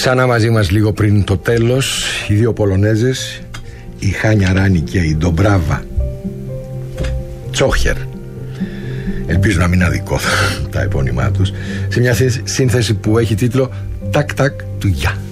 Ξανά μαζί μας λίγο πριν το τέλος οι δύο Πολωνέζες, η Χάνια Ράνη και η Ντομπράβα Τσόχερ. Ελπίζω να μην αδικό τα επώνυμά τους, σε μια σύνθεση που έχει τίτλο «Τακ τακ του Γεια».